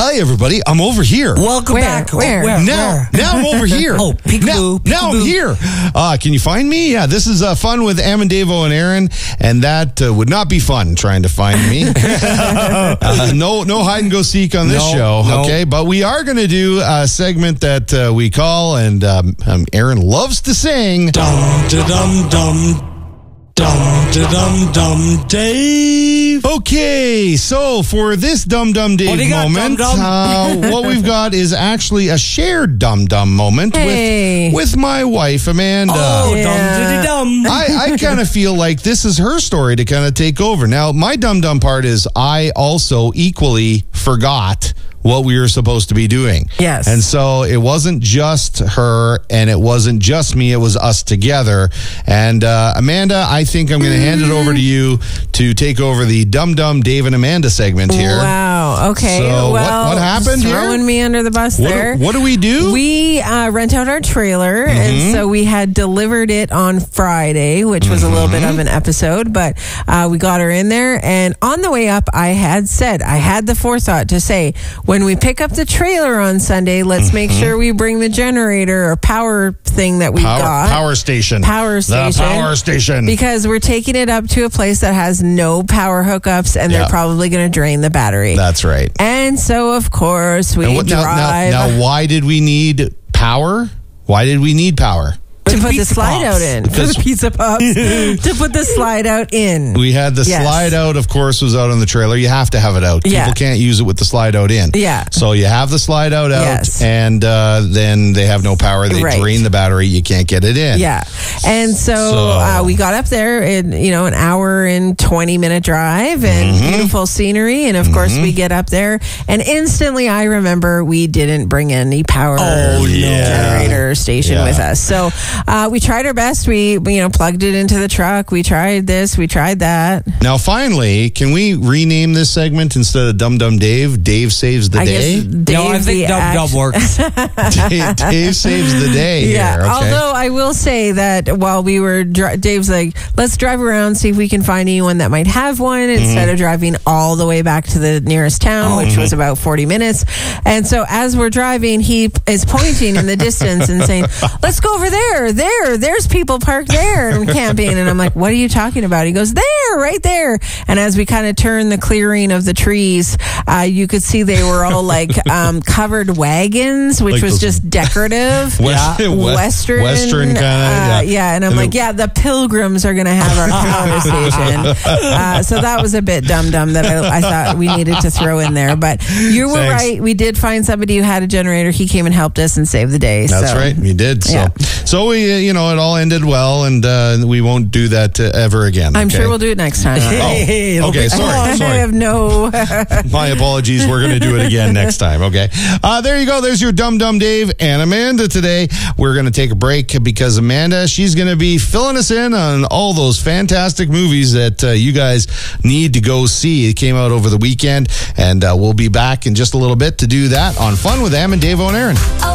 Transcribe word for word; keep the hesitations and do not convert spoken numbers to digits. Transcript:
Hi, everybody. I'm over here. Welcome Where? back. Where? Where? Now, Where? now I'm over here. Oh, peekaboo, Now, now I'm peekaboo. here. Uh, can you find me? Yeah, this is uh, fun with Amandavo and Aaron, and that uh, would not be fun trying to find me. uh, no, no hide and go seek on this No, show. no. Okay, but we are going to do a segment that uh, we call, and um, um, Aaron loves to sing. Dum da dum dum. Dum da dum dum Dave. Okay, so for this Dum Dum Dave What do you got, moment, Dum Dum? uh, what we've got is actually a shared Dum Dum moment Hey. with with my wife Amanda. Oh, Yeah. dum diddy dum. I, I kind of feel like this is her story to kind of take over. Now, my Dum Dum part is I also equally forgot what we were supposed to be doing. Yes. And so it wasn't just her and it wasn't just me, it was us together. And uh, Amanda, I think I'm going to hand it over to you to take over the Dum Dum Dave and Amanda segment here. Wow. Okay. So what- well, what happened here? Throwing me under the bus What there. do, what do we do? We uh, rent out our trailer, Mm-hmm. and so we had delivered it on Friday, which was a little bit Mm-hmm. of an episode, but uh, we got her in there. And on the way up, I had said, I had the forethought to say, when we pick up the trailer on Sunday, let's make sure we bring the generator or power thing that we've Mm-hmm. power, got. power station. Power The station. power station. Because we're taking it up to a place that has no power hookups, and Yeah. they're probably going to drain the battery. That's right. And so, of course, we And what- now, drive now, now, why did we need power? Why did we need power? to the put the pizza slide pops. out in. For Because- the pizza pops. To put the slide out in. We had the Yes. slide out, of course, was out on the trailer. You have to have it out. Yeah. People can't use it with the slide out in. Yeah. So you have the slide out out, Yes. and uh, then they have no power. They Right. drain the battery. You can't get it in. Yeah. And so, So- uh, we got up there in, you know, an hour and twenty minute drive and Mm-hmm. beautiful scenery. And of course, we get up there and instantly I remember we didn't bring any power Oh, yeah. generator station Yeah. with us. So uh, we tried our best. We, you know, plugged it into the truck. We tried this. We tried that. Now, finally, can we rename this segment instead of Dum Dum Dave? Dave saves the I day. guess Dave, No, I think the dum act- dum works. Dave, Dave saves the day Yeah. here. Okay. Although I will say that while we were, dri- Dave's like, let's drive around, see if we can find anyone that might have one instead of driving all the way back to the nearest town, which was about forty minutes. And so as we're driving, he p- is pointing in the distance and saying, let's go over there. There, there's people parked there and camping. And I'm like, what are you talking about? He goes, there, right there. And as we kind of turned the clearing of the trees, uh, you could see they were all like um, covered wagons, which Like was those- just decorative. West- Yeah. we- Western, Western kinda, uh, yeah. yeah. And I'm And like, the- yeah, the Pilgrims are going to have our power station. Uh, so that was a bit dumb dumb that I, I thought we needed to throw in there. But you were Thanks. right. We did find somebody who had a generator. He came and helped us and saved the day. That's so. right. We did. So, Yeah. so we, uh, you know, it all ended well, and uh, we won't do that uh, ever again. I'm okay? sure we'll do it next time. Hey, Oh, it'll okay. be Sorry. I Sorry. have no. My apologies. We're going to do it again next time. Okay. Uh, there you go. There's your Dum Dum Dave and Amanda today. We're going to take a break because Amanda, she's going to be filling us in on all those fantastic movies that uh, you guys need to go see. It came out over the weekend, and uh, we'll be back in just a little bit to do that on Fun with Am and Dave and Aaron.